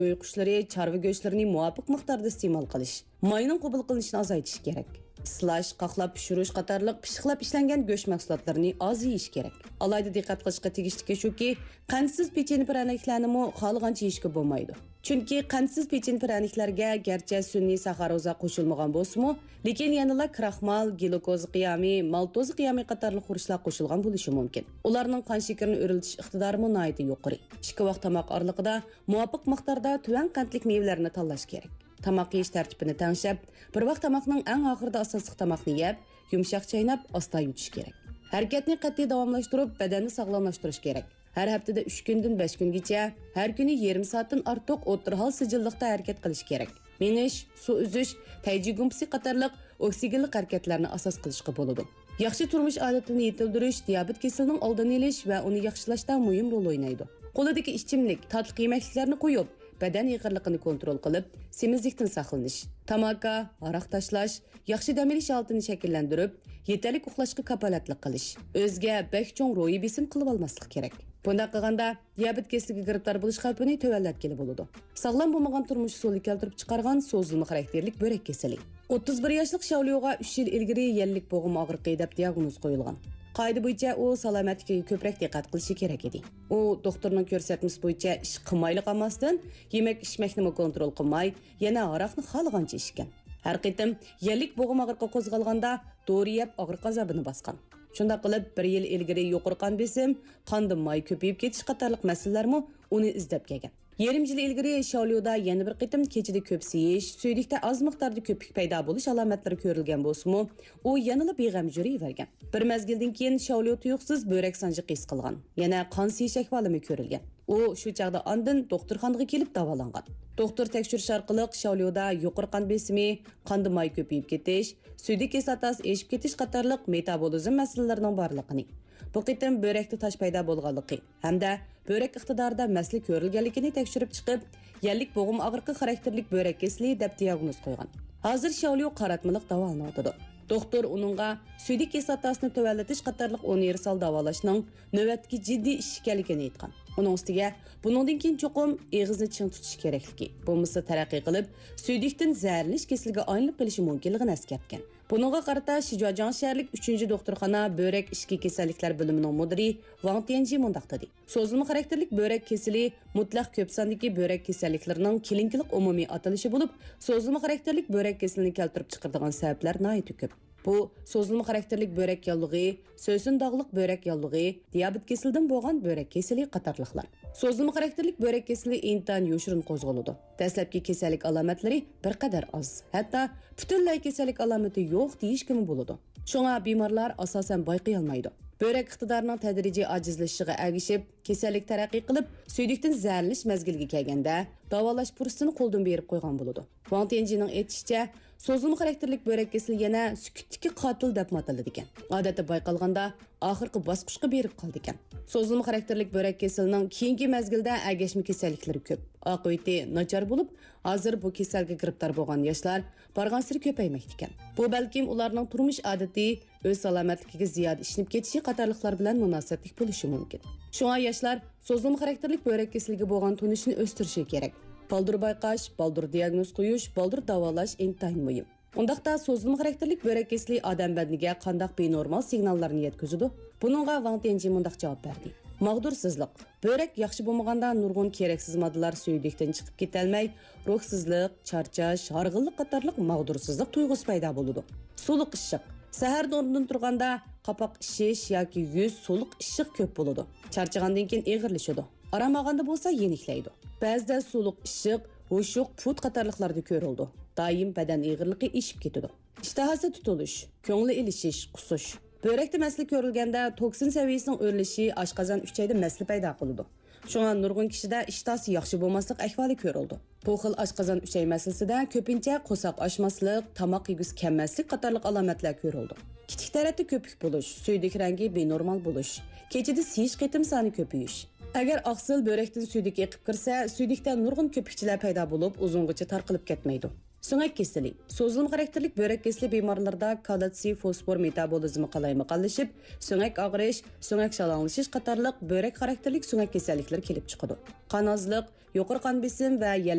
Uy quşlari, chorva go'shtlarini muvofiq miqdorda iste'mol qilish. Mayning qabul qilinishini azaytish kerak. Islash, qaqlab pishirish qatorliq pishiqlab ishlangan go'sht mahsulotlarini oz yeyish kerak. Alayda diqqat qilishga tegishli shuki, qandsiz pechenye pralniklarni xohlagancha yeyishga bo'lmaydi. Chunki qandsiz pechenye pralniklarga garchi sun'iy saxaroza qo'shilmagan bo'lsa-mu, lekin yanada kraxmal, glukoz qiyomi, maltoz qiyomi qatorliq xurishlar qo'shilgan bo'lishi mumkin. Ularning qon shakarini o'rlatish iqtidori nihoyatda yuqori. Ikki vaqt tomoq oraliqida muvofiq miqdorda tuvan qandlik mevalarni tanlash kerak. Tamoq yeyish tartibini tanishib, bir vaqt tomoqning eng oxirida asosiy tomoqni yeb, yumshoq chaynab, asta yutish kerak. Harakatni qat'iy davomlashtirib, badanni sog'lomlashtirish kerak. Har haftada 3 kundan 5 kungacha, har kuni yarim soatdan ortiq o'tirhol sijillikda harakat qilish kerak. Menish, suv uzish, tayji gumpsi qatorliq oksigenli harakatlarni asos qilishga bo'ladi. Yaxshi turmush odatini yetildirish diabet kasalining oldini olish va uni yaxshilashda muhim rol o'ynaydi. Qo'lidagi ichimlik, tatli yemakliklarni qo'yib, badan yig'irligini kontrol qilib, semizlikdan saqlanish, tamaka, aroq tashlash, yaxshi dam olish holatini shakllantirib, yetarli uxlashga kapolatlik qilish. O'zga bek cho'ng ro'yi besim qilib olmaslik kerak. Bunday qilganda diabet kasaliga giribtor bo'lish xavfini to'vallatgili bo'ladi. Sog'lom bo'lmagan turmush usulini keltirib chiqargan so'zilma xarakterlik böbrek kasali. 31 yoshlik Shavliyoga 3 yil ilgari yellik bo'g'im og'riqi deb diagnoz qo'yilgan. Qoida bo'yicha u salomatligiga ko'proq diqqat qilishi kerak edi. U doktorning ko'rsatmasi bo'yicha ish qilmaylik olmasdan, yemak-ichmakni kontrol qilmay, yana aroqni xohlagancha ichgan. Har qitim yellik bo'g'im og'riqi qo'zg'alganda dori yeb og'riq azobini bosgan. Shunda qilib 1 yil ilgari yuqori qon besim, qonda may ko'payib ketish qatorliq masalalarmi uni izlab kelgan. Yarim yil ilgari Shavliyoda yana bir qitim kechida ko'p seyish, suylikda oz miqdorda ko'pik paydo bo'lish alomatlari ko'rilgan bo'lsa-mu, u yanada beg'am yuravergan. Bir mezgildan keyin Shavliyo tuyuqsiz böbrek sanjiqi his qilgan. Yana qon seyish ahvolimi ko'rilgan. U shu chaqda ondan doktorxonaga kelib davolangan. Doktor tekshirish orqali Shavliyoda yuqori qon besimi, qonda may ko'payib ketish, suydik kislotasi eshib ketish qatorliq metabolizm masalalarining borligini, bu qitim börekda tosh paydo bo'lganligi hamda börek iqtidorida masala ko'rilganligini tekshirib chiqib, yellik bo'g'im og'riqi xarakterlik börek kasali deb diagnoz qo'ygan. Hozir Shavliyo qaratmaliq davolanadi. Doktor uningga suydik kislotasini tövallatish qatorliq universal davolashning navbatga jiddiy ish ekanligini aytgan. Uning ustiga buningdan keyin cho'qim eg'izni ching tutish kerakligi, bo'lmasa taraqqiy qilib, suydikdan zararlanish kasaliga aylanib qolishi mumkinligini eskartgan. Buningga qarata Shijuazhang shaharlik 3-doktorxona böbrek ishki kasalliklar bo'limining mudiri Wang Tianji mundaq dedi. So'zilma xarakterlik böbrek kasali mutlaq ko'p sondagi böbrek kasalliklarining klinik umumiy atalishi bo'lib, so'zilma xarakterlik böbrek kasalini keltirib chiqaradigan sabablar nihoyat ko'p. Bu so'zilma xarakterlik böbrek yollig'i, so'sin dog'liq böbrek yollig'i, diabet kasalidan bo'lgan böbrek kasali qatorliqlar. So'zilma xarakterlik böbrek kasali intan yoshirin qo'zg'aladi. Dastlabki kasallik alomatlari bir qadar oz, hatto butunlay kasallik alomati yo'q deyishga bo'ladi. Shunga bemorlar asosan bayqay olmaydi. Böbrek iqtidorining tadrijiy ojizlashishiga ergishib, kasallik taraqqiy qilib, suydikdan zararlanish mezgiliga kelganda davolash fursatini qo'ldan berib qo'ygan bo'ladi. Wang Tianjining aytishicha, so'zilma xarakterlik böbrek kasali yana sukutdagi qotil deb ataladi ekan. Odatda bayqalganda oxirgi bosqichga berib qoldi ekan. So'zilma xarakterlik böbrek kasalining keyingi mezgilda ergashma kasalliklari ko'p. Oqibati nachar bo'lib, hozir bu kasalga giribtor bo'lgan yoshlar borgan sari ko'paymoqda ekan. Bu balkim ularning turmush odati, o'z salomatligiga ziyoda ishinib ketishi qatorliqlar bilan munosabatli bo'lishi mumkin. Shunga yoshlar so'zilma xarakterlik böbrek kasaliga bo'lgan tunishni o'stirishi kerak. Baldur bayqash, baldur diagnoz qo'yish, baldur davolash intayin muhim. Undaqda so'zilma xarakterlik böbrek kasali odam badaniga qandaq benormal signallarni yetkazadi? Buningga Wang Tianji mundaq javob berdi. Mag'dursizlik. Börek yaxshi bo'lmaganda nurg'un keraksiz moddalar suydikdan chiqib ketolmay, ruhsizlik, charchash, horg'inlik qatorliq mag'dursizlik tuyg'usi paydo bo'ladi. Suluq ishiq. Saharda o'rnidan turganda qapoq ishish yoki yuz suluq ishiq ko'p bo'ladi. Charchagandan keyin eg'irlashadi. Aramaganda bo'lsa yeniklaydi. Ba'zida suluq ishiq, hushuq, put qatorliqlarda ko'rildi. Doim badan eg'irligi eshib ketadi. Ishtahasi tutilish, ko'ngli ilishish, qusish. Börekte masala ko'rilganda toksin saviyasining o'rlishi oshqozon uchayda masala paydo qiladi. Shunga nurg'un kishida ishtahasi yaxshi bo'lmaslik ahvoli ko'rildi. Bu xil oshqozon uchay masalasida ko'pincha qo'saq oshmaslik, tomoq yegisi kelmaslik qatorliq alomatlar ko'rildi. Kichik tarafda ko'pik bo'lish, suydik rangi benormal bo'lish, kechida siyish qitim soni ko'payish. Agar oqsil börekdan suydik eqib kirsa, suydikdan nurg'un ko'pikchilar paydo bo'lib, uzungacha tarqalib ketmaydi. So'ngak kasali. So'zilma xarakterlik böbrek kasali bemorlarda kalsiy fosfor metabolizmi qalaymiqanlashib, so'ngak og'rish, so'ngak shalanglashish qatorliq böbrek xarakterlik so'ngak kasalliklar kelib chiqadi. Qon ozlik, yuqori qon besim va